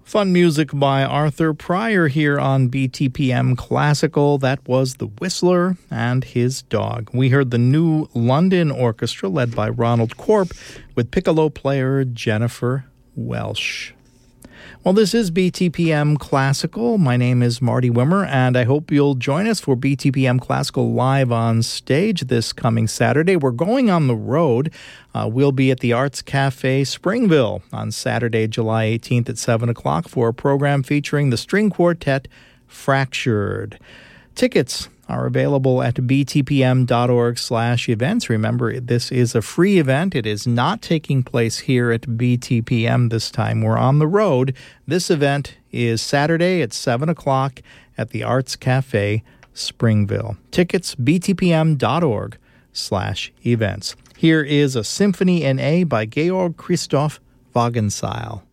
Fun music by Arthur Pryor here on BTPM Classical. That was The Whistler and His Dog. We heard the New London Orchestra led by Ronald Corp with piccolo player Jennifer Welsh. Well, this is BTPM Classical. My name is Marty Wimmer, and I hope you'll join us for BTPM Classical live on stage this coming Saturday. We're going on the road. We'll be at the Arts Cafe Springville on Saturday, July 18th at 7 o'clock for a program featuring the string quartet Fractured. Tickets are available at btpm.org/events. Remember, this is a free event. It is not taking place here at BTPM this time. We're on the road. This event is Saturday at 7 o'clock at the Arts Cafe Springville. Tickets, btpm.org/events. Here is a Symphony in A by Georg Christoph Wagenseil.